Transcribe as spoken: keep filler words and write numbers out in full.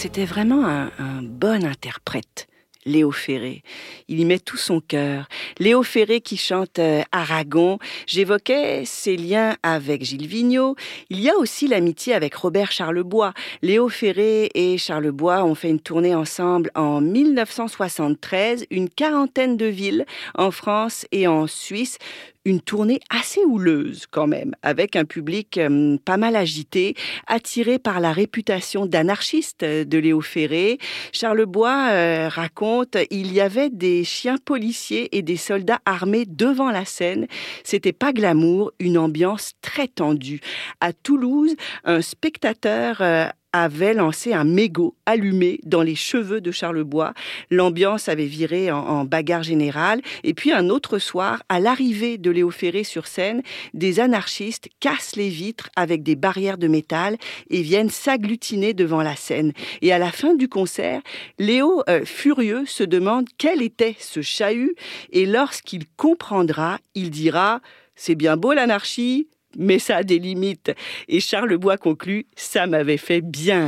C'était vraiment un, un bon interprète. Léo Ferré. Il y met tout son cœur. Léo Ferré qui chante euh, Aragon. J'évoquais ses liens avec Gilles Vigneault. Il y a aussi l'amitié avec Robert Charlebois. Léo Ferré et Charlebois ont fait une tournée ensemble en mille neuf cent soixante-treize, une quarantaine de villes en France et en Suisse. Une tournée assez houleuse quand même, avec un public euh, pas mal agité, attiré par la réputation d'anarchiste de Léo Ferré. Charlebois euh, raconte, il y avait des chiens policiers et des soldats armés devant la scène. C'était pas glamour, une ambiance très tendue. À Toulouse, un spectateur euh, avait lancé un mégot allumé dans les cheveux de Charlebois. L'ambiance avait viré en, en bagarre générale. Et puis un autre soir, à l'arrivée de Léo Ferré sur scène, des anarchistes cassent les vitres avec des barrières de métal et viennent s'agglutiner devant la scène. Et à la fin du concert, Léo, euh, furieux, se demande quel était ce chahut. Et lorsqu'il comprendra, il dira « C'est bien beau l'anarchie, mais ça a des limites. » Et Charlebois conclut « Ça m'avait fait bien